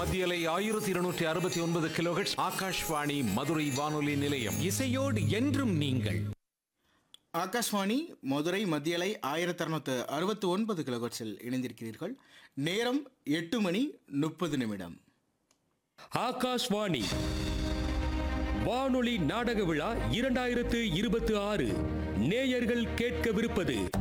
மத்தியலை 1269 கிலோஹெர்ட்ஸ் ஆகாஷ்வாணி மதுரை வானொலி நிலையம். இசையோடு என்றும் நீங்கள். ஆகாஷ்வாணி மதுரை மத்தியலை 1669 கிலோஹெர்ட்ஸில் இணைந்திருக்கிறீர்கள். நேரம் 8:30. ஆகாஷ்வாணி வானொலி நாடக விழா 2026 நேயர்கள் கேட்கவிருப்பது